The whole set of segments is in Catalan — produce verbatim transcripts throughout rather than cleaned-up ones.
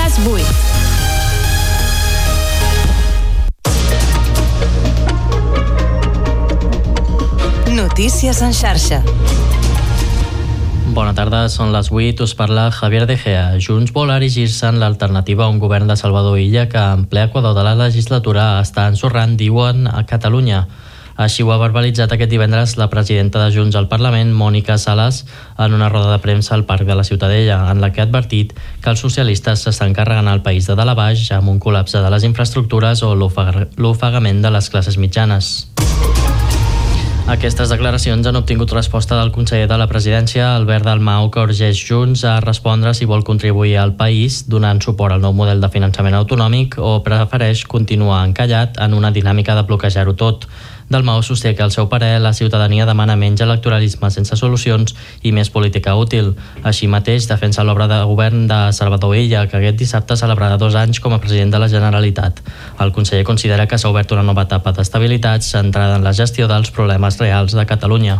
les vuit. Notícies en xarxa. Bona tarda, són les vuit, us parla Javier De Gea. Junts vol erigir-se en l'alternativa a un govern de Salvador Illa que en ple equador de la legislatura està ensorrant, diuen, a Catalunya. Així ho ha verbalitzat aquest divendres la presidenta de Junts al Parlament, Mònica Sales, en una roda de premsa al Parc de la Ciutadella, en la que ha advertit que els socialistes s'estan carregant el país de dalt a baix amb un col·lapse de les infraestructures o l'ofegament de les classes mitjanes. Aquestes declaracions han obtingut resposta del conseller de la presidència, Albert Dalmau, que urgeix Junts a respondre si vol contribuir al país donant suport al nou model de finançament autonòmic o prefereix continuar encallat en una dinàmica de bloquejar-ho tot. Dalmau sosté que, al seu parer, la ciutadania demana menys electoralisme sense solucions i més política útil. Així mateix, defensa l'obra de govern de Salvador Illa, que aquest dissabte celebrarà dos anys com a president de la Generalitat. El conseller considera que s'ha obert una nova etapa d'estabilitat centrada en la gestió dels problemes reals de Catalunya.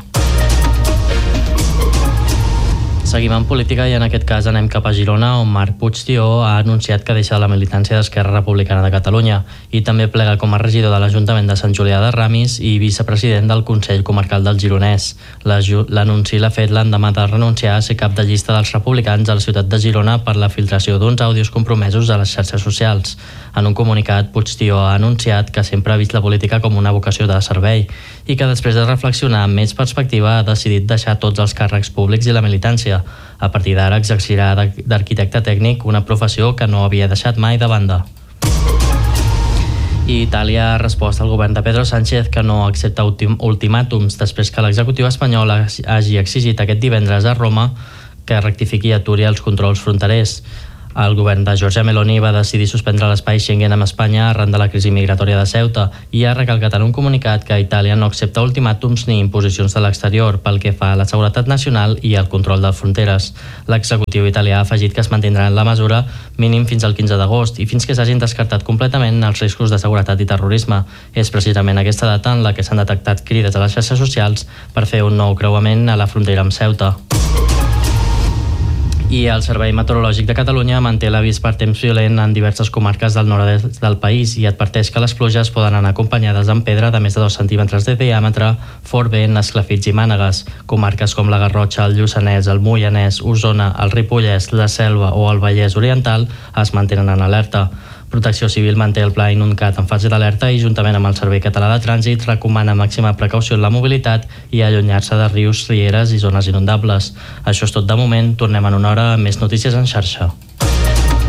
Seguim en política i en aquest cas anem cap a Girona, on Marc Puigtió ha anunciat que deixa la militància d'Esquerra Republicana de Catalunya i també plega com a regidor de l'Ajuntament de Sant Julià de Ramis i vicepresident del Consell Comarcal del Gironès. L'anunci l'ha fet l'endemà de renunciar a ser cap de llista dels republicans a la ciutat de Girona per la filtració d'uns àudios compromesos a les xarxes socials. En un comunicat, Puigtió ha anunciat que sempre ha vist la política com una vocació de servei i que després de reflexionar amb més perspectiva ha decidit deixar tots els càrrecs públics i la militància. A partir d'ara exercirà d'arquitecte tècnic, una professió que no havia deixat mai de banda. I Itàlia ha respost al govern de Pedro Sánchez que no accepta ultimàtums després que l'executiu espanyol hagi exigit aquest divendres a Roma que rectifiqui i aturi els controls fronterers. El govern de Giorgia Meloni va decidir suspendre l'espai Schengen amb Espanya arran de la crisi migratòria de Ceuta i ha recalcat en un comunicat que Itàlia no accepta ultimàtums ni imposicions de l'exterior pel que fa a la seguretat nacional i el control de fronteres. L'executiu italià ha afegit que es mantindrà en la mesura mínim fins al quinze d'agost i fins que s'hagin descartat completament els riscos de seguretat i terrorisme. És precisament aquesta data en la que s'han detectat crides a les xarxes socials per fer un nou creuament a la frontera amb Ceuta. I el Servei Meteorològic de Catalunya manté l'avís per temps violent en diverses comarques del nord-est del país i adverteix que les pluges poden anar acompanyades amb pedra de més de dos centímetres de diàmetre, fort vent, esclafits i mànegues. Comarques com la Garrotxa, el Lluçanès, el Moianès, Osona, el Ripollès, la Selva o el Vallès Oriental es mantenen en alerta. Protecció Civil manté el pla inundat en fase d'alerta i, juntament amb el Servei Català de Trànsit, recomana màxima precaució en la mobilitat i allunyar-se de rius, rieres i zones inundables. Això és tot de moment. Tornem en una hora amb més notícies en xarxa.